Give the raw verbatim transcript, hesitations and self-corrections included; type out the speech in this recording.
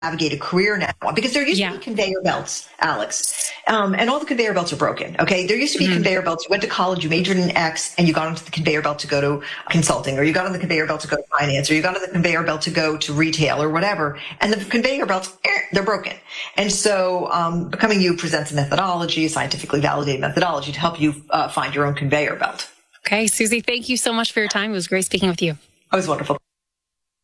navigate a career now, because there used yeah. to be conveyor belts, Alex, um, and all the conveyor belts are broken. Okay. There used to be mm-hmm. conveyor belts. You went to college, you majored in X, and you got onto the conveyor belt to go to consulting, or you got on the conveyor belt to go to finance, or you got on the conveyor belt to go to retail or whatever. And the conveyor belts, eh, they're broken. And so, um, Becoming You presents a methodology, a scientifically validated methodology to help you uh, find your own conveyor belt. Okay. Susie, thank you so much for your time. It was great speaking with you. It was wonderful.